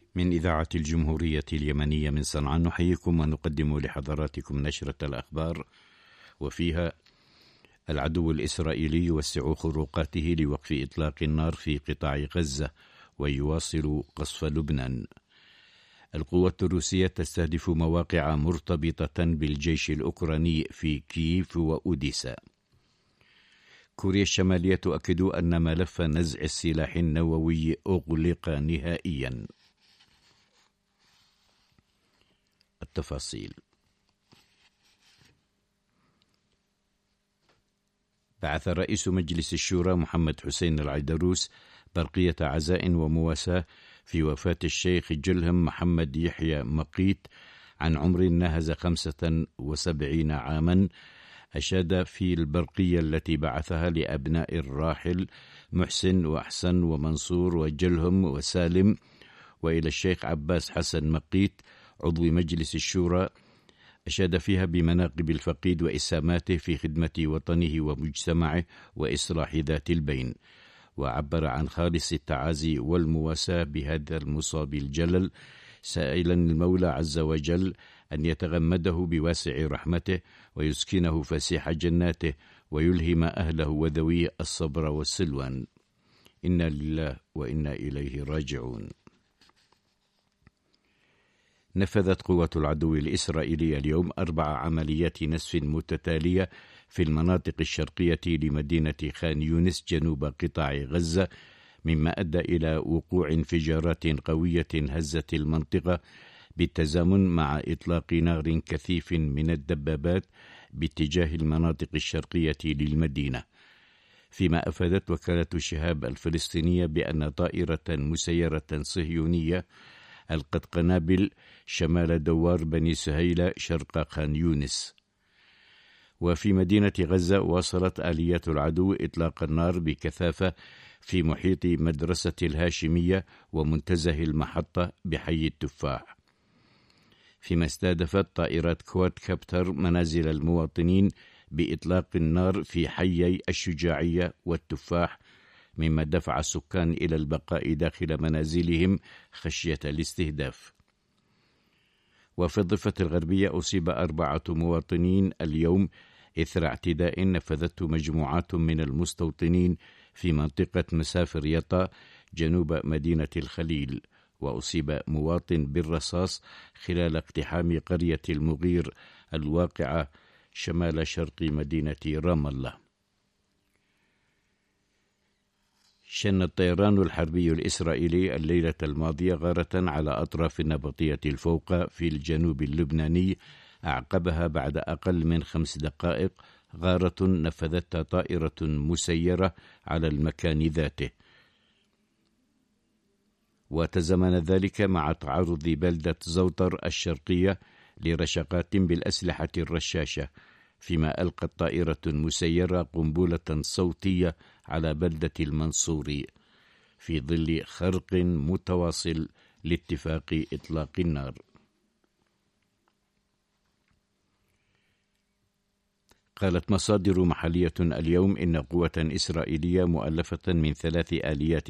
من إذاعة الجمهورية اليمنية من صنعاء نحييكم ونقدم لحضراتكم نشرة الأخبار، وفيها: العدو الإسرائيلي يوسع خروقاته لوقف إطلاق النار في قطاع غزة ويواصل قصف لبنان. القوات الروسية تستهدف مواقع مرتبطة بالجيش الأوكراني في كييف وأوديسا. كوريا الشمالية تؤكد أن ملف نزع السلاح النووي أغلق نهائيا. التفاصيل: بعث رئيس مجلس الشورى محمد حسين العيدروس برقية عزاء ومواساة في وفاة الشيخ جلهم محمد يحيى مقيت عن عمر ناهز 75 عاما. أشاد في البرقية التي بعثها لأبناء الراحل محسن وأحسن ومنصور وجلهم وسالم، وإلى الشيخ عباس حسن مقيت عضو مجلس الشورى، أشاد فيها بمناقب الفقيد وإسهاماته في خدمة وطنه ومجتمعه وإصلاح ذات البين، وعبر عن خالص التعازي والمواساة بهذا المصاب الجلل، سائلا المولى عز وجل أن يتغمده بواسع رحمته ويسكنه فسيح جناته ويلهم أهله وذويه الصبر والسلوان. إنا لله وإنا إليه راجعون. نفذت قوات العدو الإسرائيلي اليوم 4 عمليات نسف متتالية في المناطق الشرقية لمدينة خان يونس جنوب قطاع غزة، مما أدى إلى وقوع انفجارات قوية هزت المنطقة بالتزامن مع إطلاق نار كثيف من الدبابات باتجاه المناطق الشرقية للمدينة. فيما أفادت وكالة شهاب الفلسطينية بأن طائرة مسيرة صهيونية ألقت قنابل شمال دوار بني سهيلة شرق خان يونس. وفي مدينة غزة واصلت آليات العدو إطلاق النار بكثافة في محيط مدرسة الهاشمية ومنتزه المحطة بحي التفاح، فيما استهدفت طائرات كواد كابتر منازل المواطنين بإطلاق النار في حيي الشجاعية والتفاح، مما دفع السكان إلى البقاء داخل منازلهم خشية الاستهداف. وفي الضفة الغربية أصيب 4 مواطنين اليوم إثر اعتداء نفذته مجموعات من المستوطنين في منطقة مسافر يطا جنوب مدينة الخليل، وأصيب مواطن بالرصاص خلال اقتحام قرية المغير الواقعة شمال شرق مدينة رام الله. شن الطيران الحربي الإسرائيلي الليلة الماضية غارة على أطراف النبطية الفوقة في الجنوب اللبناني، أعقبها بعد أقل من 5 دقائق غارة نفذتها طائرة مسيرة على المكان ذاته، وتزامن ذلك مع تعرض بلدة زوطر الشرقية لرشقات بالأسلحة الرشاشة، فيما ألقت طائرة مسيرة قنبلة صوتية على بلدة المنصوري في ظل خرق متواصل لاتفاق إطلاق النار. قالت مصادر محلية اليوم إن قوة إسرائيلية مؤلفة من 3 آليات